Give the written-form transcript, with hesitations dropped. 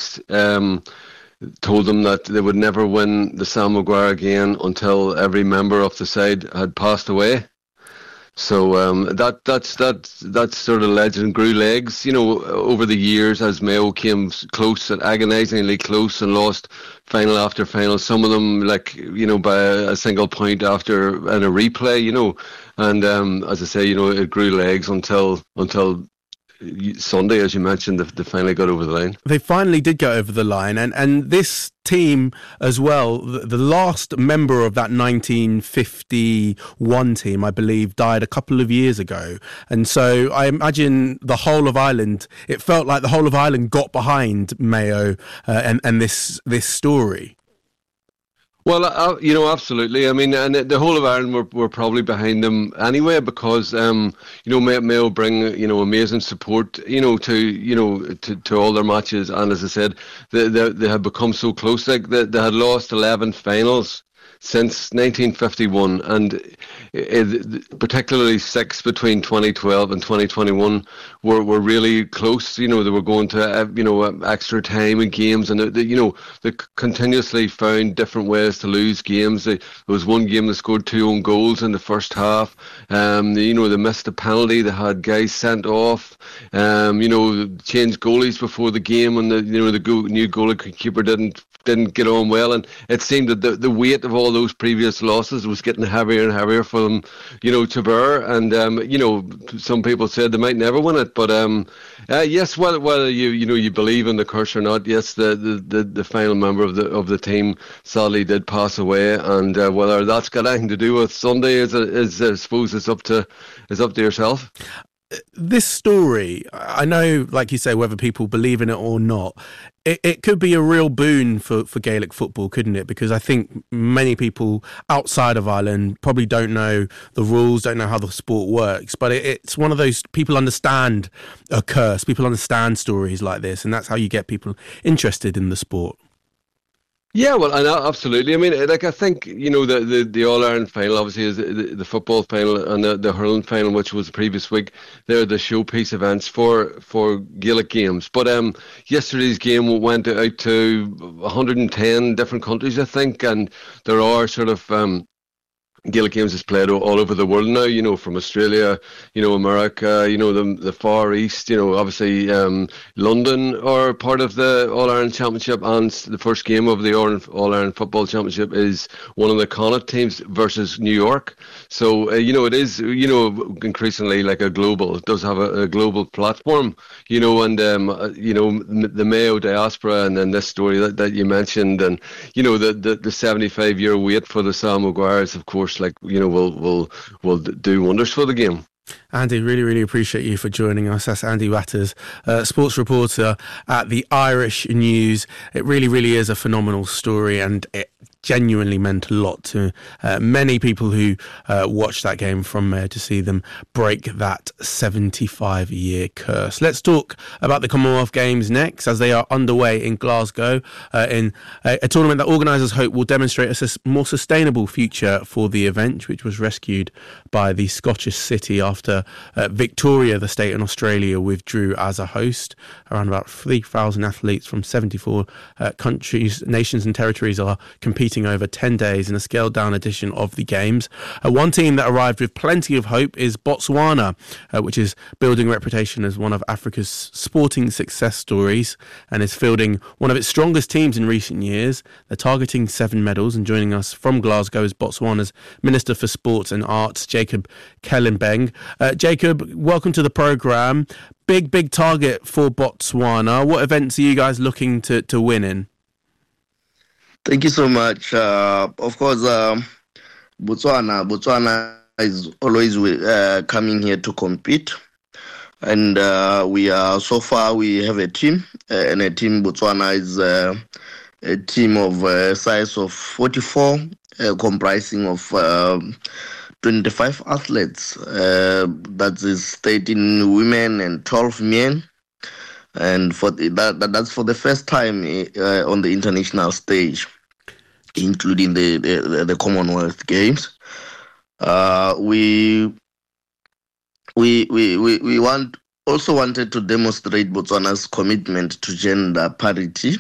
Davies told them that they would never win the Sam Maguire again until every member of the side had passed away. So that sort of legend grew legs, over the years as Mayo came close, agonisingly close, and lost final after final. Some of them, by a single point after in a replay, and as I say, it grew legs until Sunday, as you mentioned, they finally got over the line. They finally did go over the line, and this team as well, the last member of that 1951 team, I believe, died a couple of years ago. And so I imagine it felt like the whole of Ireland got behind Mayo and this story. Well, absolutely. I mean, and the whole of Ireland were probably behind them anyway, because Mayo bring amazing support to all their matches, and as I said, they have become so close. They had lost 11 finals since 1951, and particularly 6 between 2012 and 2021 were really close. They were going to extra time in games, and they continuously found different ways to lose games. There was one game they scored 2 own goals in the first half. They missed a penalty. They had guys sent off. Changed goalies before the game, and the new goalkeeper didn't get on well, and it seemed that the weight of all those previous losses was getting heavier and heavier for them, to bear. And some people said they might never win it, but yes, whether you believe in the curse or not, yes, the final member of the team sadly did pass away, and whether that's got anything to do with Sunday is I suppose is up to yourself. This story, I know, like you say, whether people believe in it or not, it could be a real boon for Gaelic football, couldn't it? Because I think many people outside of Ireland probably don't know the rules, don't know how the sport works. But it's one of those, people understand a curse, people understand stories like this, and that's how you get people interested in the sport. Yeah, well, absolutely. I mean, I think, the All-Ireland final, obviously, is the football final, and the hurling final, which was the previous week. They're the showpiece events for Gaelic games. But yesterday's game went out to 110 different countries, I think, and there are sort of Gaelic games is played all over the world now, from Australia, America, the Far East, obviously London are part of the All-Ireland Championship, and the first game of the All-Ireland Football Championship is one of the Connacht teams versus New York. So, it is, increasingly like a global, it does have a global platform, and, the Mayo diaspora, and then this story that you mentioned, and, the 75-year wait for the Sam Maguires, of course, will do wonders for the game. Andy, really, really appreciate you for joining us. That's Andy Watters, sports reporter at the Irish News. It really, really is a phenomenal story, and it genuinely meant a lot to many people who watched that game from Mayo to see them break that 75-year curse. Let's talk about the Commonwealth Games next, as they are underway in Glasgow, in a tournament that organisers hope will demonstrate a more sustainable future for the event, which was rescued by the Scottish city after Victoria, the state in Australia, withdrew as a host. Around about 3,000 athletes from 74 countries, nations and territories are competing over 10 days in a scaled-down edition of the Games. One team that arrived with plenty of hope is Botswana, which is building a reputation as one of Africa's sporting success stories and is fielding one of its strongest teams in recent years. They're targeting 7 medals, and joining us from Glasgow is Botswana's Minister for Sports and Arts, Jacob Kellenbeng. Jacob, welcome to the programme. Big target for Botswana. What events are you guys looking to win in? Thank you so much. Of course, Botswana is always coming here to compete. And we have a team, and a team, Botswana is a team of size of 44, comprising of 25 athletes. That is 13 women and 12 men. And that's for the first time on the international stage, including the Commonwealth Games. We wanted to demonstrate Botswana's commitment to gender parity